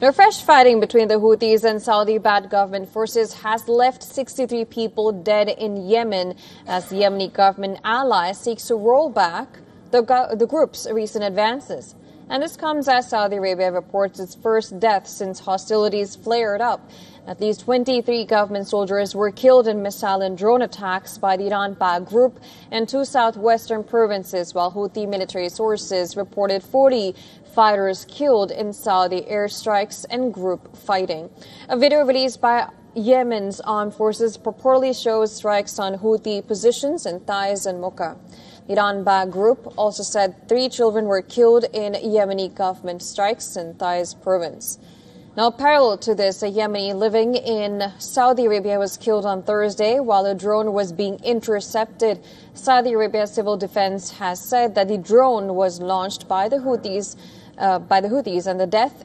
The fresh fighting between the Houthis and Saudi-backed government forces has left 63 people dead in Yemen as the Yemeni government ally seeks to roll back the group's recent advances. And this comes as Saudi Arabia reports its first death since hostilities flared up. At least 23 government soldiers were killed in missile and drone attacks by the Iran-backed group in two southwestern provinces, while Houthi military sources reported 40 fighters killed in Saudi airstrikes and group fighting. A video released by Yemen's armed forces purportedly shows strikes on Houthi positions in Taiz and Mocha. The Iran-backed group also said 3 children were killed in Yemeni government strikes in Taiz province. Now, parallel to this, a Yemeni living in Saudi Arabia was killed on Thursday while a drone was being intercepted. Saudi Arabia Civil Defense has said that the drone was launched by the Houthis, and the death